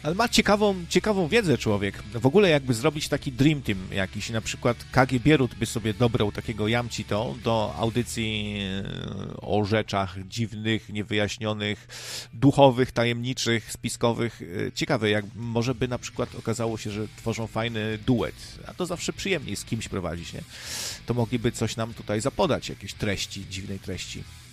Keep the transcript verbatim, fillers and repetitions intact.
Ale ma ciekawą, ciekawą wiedzę człowiek. W ogóle jakby zrobić taki dream team jakiś, na przykład K G Bierut by sobie dobrał takiego Jamcito do audycji o rzeczach dziwnych, niewyjaśnionych, duchowych, tajemniczych, spiskowych. Ciekawe, jak może by na przykład okazało się, że tworzą fajny duet, a to zawsze przyjemniej z kimś prowadzić, nie? To mogliby coś nam tutaj zapodać, jakieś treści, dziwnej treści.